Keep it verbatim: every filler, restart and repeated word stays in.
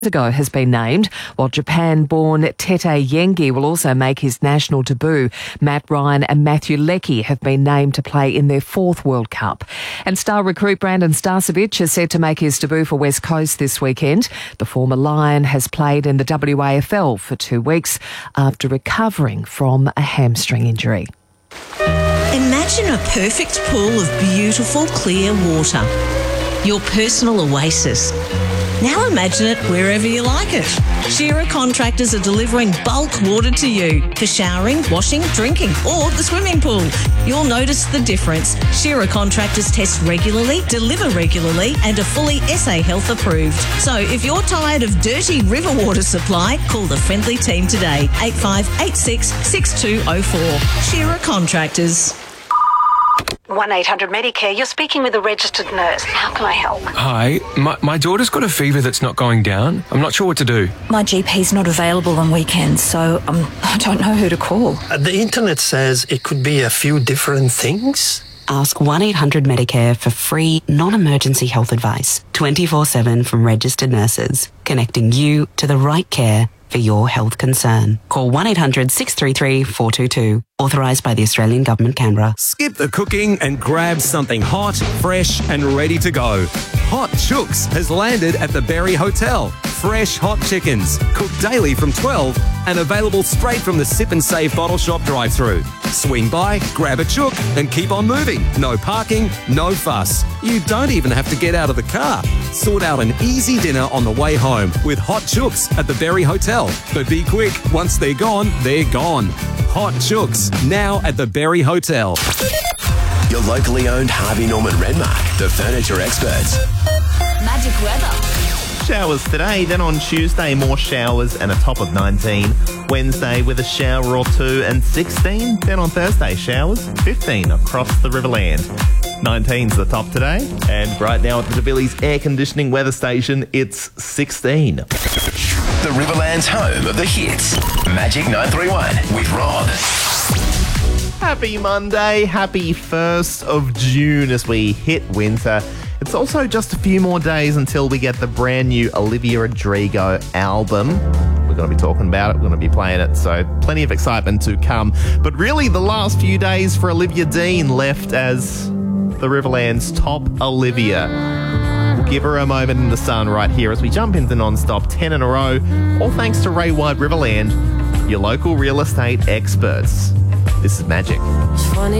ago has been named, while Japan-born Tete Yengi will also make his national debut. Matt Ryan and Matthew Leckie have been named to play in their fourth World Cup. And star recruit Brandon Starcevic is set to make his debut for West Coast this weekend. The former Lion has played in the W A F L for two weeks after recovering from a hamstring injury. Imagine a perfect pool of beautiful, clear water. Your personal oasis. Now imagine it wherever you like it. Shearer Contractors are delivering bulk water to you for showering, washing, drinking or the swimming pool. You'll notice the difference. Shearer Contractors test regularly, deliver regularly and are fully S A Health approved. So if you're tired of dirty river water supply, call the friendly team today. eight five eight six, six two zero four. Shearer Contractors. one eight hundred Medicare, you're speaking with a registered nurse. How can I help? Hi, my, my daughter's got a fever that's not going down. I'm not sure what to do. My G P's not available on weekends, so um, I don't know who to call. Uh, the internet says it could be a few different things. Ask one eight hundred Medicare for free, non-emergency health advice. twenty-four seven from registered nurses, connecting you to the right care for your health concern. Call one eight hundred, six three three, four two two. Authorised by the Australian Government, Canberra. Skip the cooking and grab something hot, fresh and ready to go. Hot Chooks has landed at the Berry Hotel. Fresh hot chickens, cooked daily from twelve and available straight from the Sip and Save bottle shop drive-through. Swing by, grab a chook and keep on moving. No parking, no fuss. You don't even have to get out of the car. Sort out an easy dinner on the way home with Hot Chooks at the Berry Hotel. But be quick, once they're gone, they're gone. Hot Chooks, now at the Berry Hotel. Your locally owned Harvey Norman Renmark, the furniture experts. Magic weather. Showers today, then on Tuesday more showers and a top of nineteen. Wednesday with a shower or two and sixteen. Then on Thursday showers, fifteen across the Riverland. nineteen's the top today. And right now at the Billy's air conditioning weather station, it's sixteen. The Riverland's home of the hits. Magic nine three one with Rob. Happy Monday, happy first of June as we hit winter. It's also just a few more days until we get the brand new Olivia Rodrigo album. We're going to be talking about it, we're going to be playing it, so plenty of excitement to come. But really the last few days for Olivia Dean left as the Riverland's top Olivia. We'll give her a moment in the sun right here as we jump into non-stop ten in a row, all thanks to Ray White Riverland, your local real estate experts. This is Magic. Funny